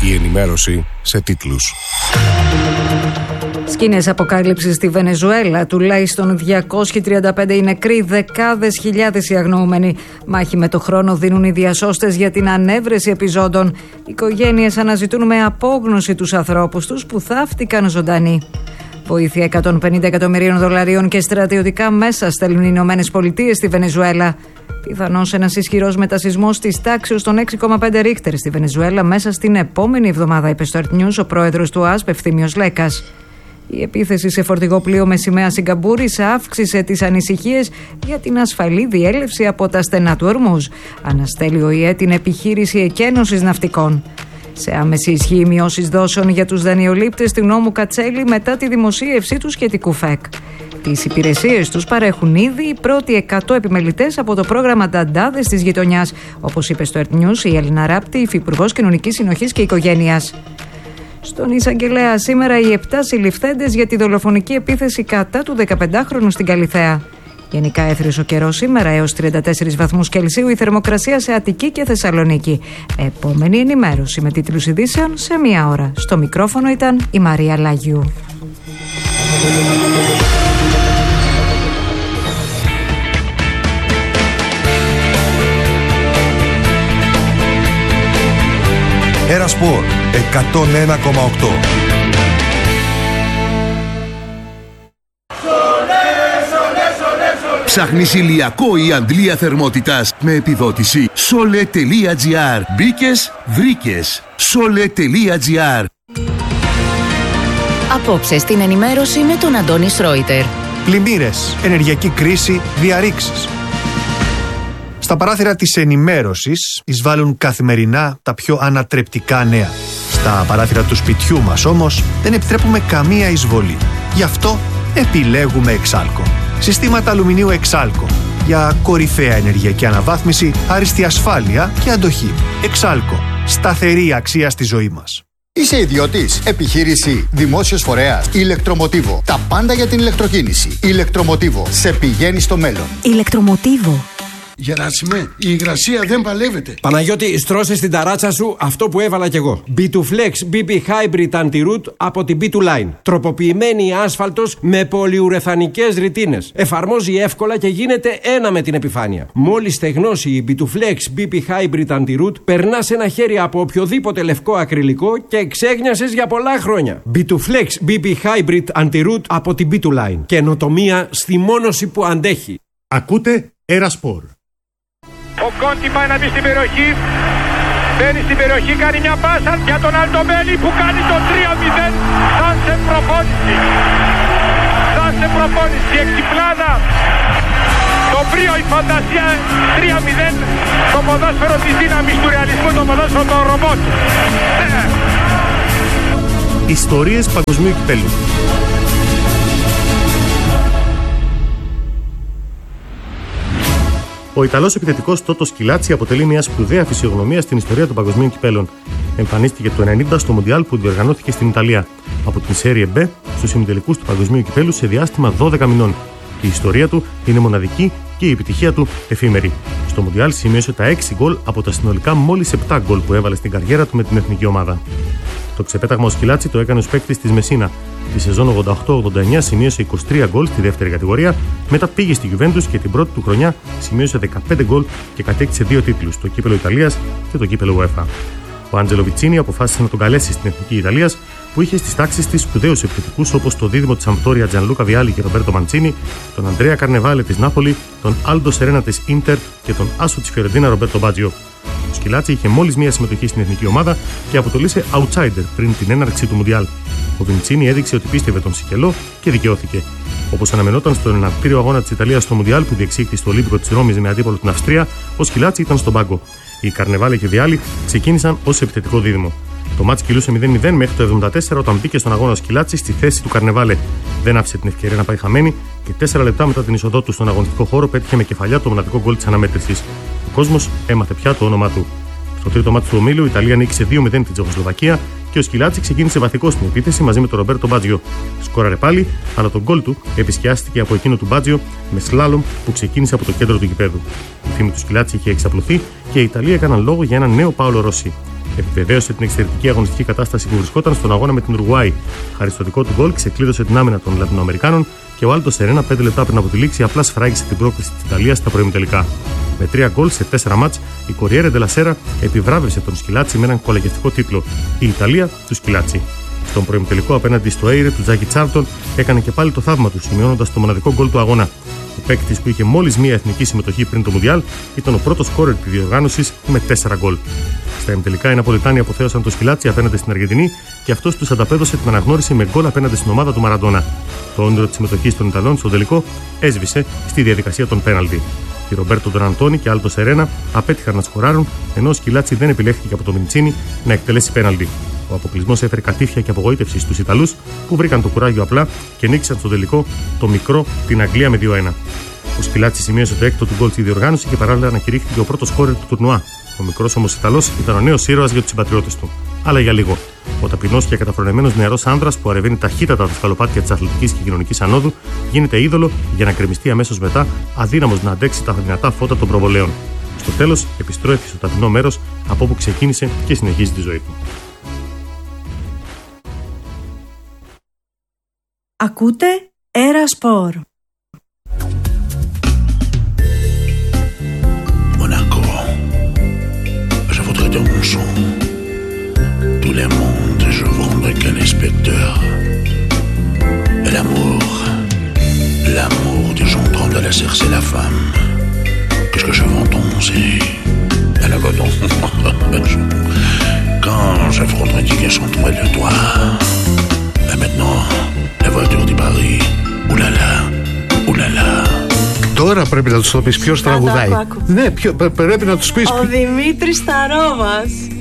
Η ενημέρωση σε τίτλους. Σκηνές αποκάλυψης στη Βενεζουέλα. Τουλάχιστον 235 οι νεκροί, δεκάδες χιλιάδες οι αγνοούμενοι. Μάχη με το χρόνο δίνουν οι διασώστες για την ανέβρεση επιζώντων. Οι οικογένειες αναζητούν με απόγνωση τους ανθρώπους τους που θαύτηκαν ζωντανοί. Βοήθεια 150 εκατομμυρίων δολαρίων και στρατιωτικά μέσα στέλνουν οι Ηνωμένες Πολιτείες στη Βενεζουέλα. Πιθανώς ένας ισχυρός μετασσισμός της τάξης των 6,5 ρίχτερ στη Βενεζουέλα μέσα στην επόμενη εβδομάδα, είπε στο Earth News ο πρόεδρος του ΑΣΠ Ευθύμιος Λέκας. Η επίθεση σε φορτηγό πλοίο με σημαία Σιγκαπούρης αύξησε τις ανησυχίες για την ασφαλή διέλευση από τα στενά του Ορμούζ. Αναστέλει ο ΙΕ την επιχείρηση εκένωσης ναυτικών. Σε άμεση ισχύ οι μειώσεις δόσεων για τους δανειολήπτες του νόμου Κατσέλη μετά τη δημοσίευσή του σχετικού ΦΕΚ. Τις υπηρεσίες τους παρέχουν ήδη οι πρώτοι 100 επιμελητές από το πρόγραμμα Νταντάδες της γειτονιάς, όπως είπε στο Earth News η Έλληνα Ράπτη, υφυπουργός Κοινωνικής Συνοχής και Οικογένειας. Στον εισαγγελέα σήμερα οι 7 συλληφθέντες για τη δολοφονική επίθεση κατά του 15χρονου στην Καλιθέα. Γενικά έθριος ο καιρός σήμερα, έως 34 βαθμούς Κελσίου η θερμοκρασία σε Αττική και Θεσσαλονίκη. Επόμενη ενημέρωση με τίτλους ειδήσεων σε 1 ώρα. Στο μικρόφωνο ήταν η Μαρία Λάγιου. Ένα Σπορ 101,8. Ψάχνεις ηλιακό ή αντλία θερμότητας με επιδότηση? Sole.gr. Μπήκες, βρήκες. Sole.gr. Απόψε στην ενημέρωση με τον Αντώνη Σρόιτερ. Πλημμύρες, ενεργειακή κρίση, διαρρήξεις. Στα παράθυρα της ενημέρωσης εισβάλλουν καθημερινά τα πιο ανατρεπτικά νέα. Στα παράθυρα του σπιτιού μας όμως δεν επιτρέπουμε καμία εισβολή. Γι' αυτό επιλέγουμε Εξάλκο. Συστήματα αλουμινίου Εξάλκο. Για κορυφαία ενεργειακή αναβάθμιση, άριστη ασφάλεια και αντοχή. Εξάλκο. Σταθερή αξία στη ζωή μας. Είσαι ιδιώτης, επιχείρηση, δημόσιος φορέας, ηλεκτρομοτίβο. Τα πάντα για την ηλεκτροκίνηση. Ηλεκτρομοτίβο. Σε πηγαίνει στο μέλλον. Ηλεκτρομοτίβο. Γεράσιμε, η υγρασία δεν παλεύεται. Παναγιώτη, στρώσε στην ταράτσα σου αυτό που έβαλα κι εγώ. B2Flex BB Hybrid Anti-Root από την B2Line. Τροποποιημένη άσφαλτος με πολυουρεθανικές ρητίνες. Εφαρμόζει εύκολα και γίνεται ένα με την επιφάνεια. Μόλις στεγνώσει η B2Flex BB Hybrid Anti-Root, περνάς ένα χέρι από οποιοδήποτε λευκό ακριλικό και ξέγνιασες για πολλά χρόνια. B2Flex BB Hybrid Anti-Root από την B2Line. Καινοτομία στη μόνωση που αντέχει. Ακούτε Ερασπορ. Ο Κόντι πάει να μπει στην περιοχή. Μπαίνει στην περιοχή, κάνει μια πάσα για τον Αλτομπέλη που κάνει το 3-0. Σαν σε προπόνηση. Σαν σε προπόνηση. Εξυπλάδα. Το πρίο, η φαντασία 3-0. Το ποδόσφαιρο της δύναμης του ρεαλισμού. Το ποδόσφαιρο των ρομπότ. Ιστορίες παγκοσμίου κυπέλλου. Ο Ιταλός επιθετικός Τότο Σκιλάτσι αποτελεί μια σπουδαία φυσιογνωμία στην ιστορία των παγκοσμίων κυπέλλων. Εμφανίστηκε το 1990 στο Μουντιάλ που διοργανώθηκε στην Ιταλία, από την Σέρια B στους ημιτελικούς του παγκοσμίου κυπέλλου σε διάστημα 12 μηνών. Η ιστορία του είναι μοναδική και η επιτυχία του εφήμερη. Στο Μουντιάλ σημείωσε τα 6 γκολ από τα συνολικά μόλις 7 γκολ που έβαλε στην καριέρα του με την εθνική ομάδα. Το ξεπέταγμα ο Σκιλάτσι το έκανε ως παίκτης της Μεσίνα. Τη σεζόν 88-89 σημείωσε 23 γκολ στη δεύτερη κατηγορία, μετά πήγε στη Γιουβέντους και την πρώτη του χρονιά σημείωσε 15 γκολ και κατέκτησε 2 τίτλους, το κύπελλο Ιταλίας και το κύπελλο UEFA. Ο Άντζελο Βιτσίνι αποφάσισε να τον καλέσει στην εθνική Ιταλίας, που είχε στις τάξεις της σπουδαίους επιθετικούς όπως το δίδυμο της Σαμπτόρια Τζανλούκα Βιάλη και Ρομπέρτο Μαντσίνι, τον Αντρέα Καρνεβάλε της Νάπολη, τον Άλντο Σερένα της Ίντερ και τον Άσο της Φιωρεντίνα Ρομπέρτο Μπάτζιο. Ο Σκιλάτσι είχε μόλις μία συμμετοχή στην εθνική ομάδα και αποτελούσε outsider πριν την έναρξη του Μουντιάλ. Ο Βιντσίνι έδειξε ότι πίστευε τον Σικελό και δικαιώθηκε. Όπως αναμενόταν στον εναρκτήριο αγώνα της Ιταλίας στο Μουντιάλ που διεξήχθη στο Ολύμπικο της Ρώμης με αντίπολο την Αυστρία, ο Σκιλάτσι ήταν στον πάγκο. Οι Καρνεβάλε και Βιάλη ξεκίνησαν ως επιθετικό δίδυμο. Το μάτς κυλούσε 0-0 μέχρι το 74 όταν μπήκε στον αγώνα ο Σκιλάτσι στη θέση του Καρνεβάλε. Δεν άφησε την ευκαιρία να πάει χαμένη και 4 λεπτά μετά την είσοδό του στον αγωνιστικό χώρο πέτυχε με κεφαλιά το μοναδικό γκολ της αναμέτρησης. Ο κόσμος έμαθε πια το όνομά του. Στο τρίτο μάτι του ομίλου, η Ιταλία νίκησε 2-0 την Τσεχοσλοβακία και ο Σκιλάτσι ξεκίνησε βαθικός στην επίθεση μαζί με τον Ρομπέρτο Μπάτζιο. Σκόραρε πάλι, αλλά τον γκολ του επισκιάστηκε από εκείνο του Μπάτζιο με σλάλομ που ξεκίνησε από το κέντρο του γηπέδου. Η φήμη του Σκιλάτσι είχε εξαπλωθεί και η Ιταλία έκαναν λόγο για έναν νέο Πάολο Ρώση. Επιβεβαίωσε την εξαιρετική αγωνιστική κατάσταση που βρισκόταν στον αγώνα με την Ουρουάη. Χάρη στο δικό του γκολ ξεκλείδωσε την άμυνα των Λατινοαμερικάνων και ο Άλτο Σερένα 5 λεπτά πριν από τη λήξη απλά σφράγισε την πρόκριση της Ιταλίας στα προημιτελικά. Με 3 γκολ σε 4 μάτς, η Κοριέρε ντελα Σέρα επιβράβευσε τον Σκυλάτσι με έναν κολακευτικό τίτλο: Η Ιταλία του Σκυλάτσι. Στον προημιτελικό απέναντι στο Έιρε του Τζάκι Τσάρλτον έκανε και πάλι το θαύμα του, σημειώνοντας το μοναδικό γκολ του αγώνα. Ο παίκτης που είχε μόλις μία εθνική συμμετοχή πριν το Μουντιάλ ήταν ο πρώτος σκόρερ της διοργάνωσης με 4 γκολ. Στα ημιτελικά οι Ναπολιτάνοι αποθέωσαν το Σκυλάτσι απέναντι στην Αργεντινή και αυτός τους ανταπέδωσε την αναγνώριση με γκολ απέναντι στην ομάδα του Μαραντόνα. Το όνειρο της συμμετοχής των Ιταλών στον τελικό έσβησε στη διαδικασία των πέναλτι. Και Ρομπέρτο Ντοναντόνι και Άλτο Σερένα απέτυχαν να σκοράρουν, ενώ ο Σκυλάτσι δεν επιλέχθηκε από το Μιντσίνι να εκτελέσει πέναλτι. Ο αποκλεισμός έφερε κατήφια και απογοήτευση στους Ιταλούς που βρήκαν το κουράγιο απλά και νίκησαν στο τελικό το μικρό την Αγγλία με 2-1. Ο Σκυλάτσι σημείωσε το έκτο του γκολ στη διοργάνωση και παράλληλα ανακηρύχθηκε ο πρώτος σκόρερ του τουρνουά. Ο μικρός όμως Ιταλός ήταν ο νέος ήρωας για τους συμπατριώτες του. Αλλά για λίγο. Ο ταπεινός και καταφρονεμένος νεαρός άνδρας που αρεβαίνει ταχύτατα τα σκαλοπάτια της αθλητικής και κοινωνικής ανόδου γίνεται είδωλο για να κρεμιστεί αμέσως μετά, αδύναμος να αντέξει τα δυνατά φώτα των προβολέων. Στο τέλος, επιστρέφει στο ταπεινό μέρος από όπου ξεκίνησε και συνεχίζει τη ζωή του. Ακούτε Έρα Σπορ. Monaco, je voudrais de mon son. Tous les mondes, je vendrais qu'un inspecteur. Et l'amour des gens tremble à la cercer la femme. Qu'est-ce que je vends c'est à la godon. Quand je frotterai son toile de toi. Et maintenant, la voiture du Paris. Oulala, oulala. Τώρα πρέπει να τους το πεις ποιος τραγουδάει. Ναι, πρέπει να τους πεις. Ο Δημήτρης Σταρόβας.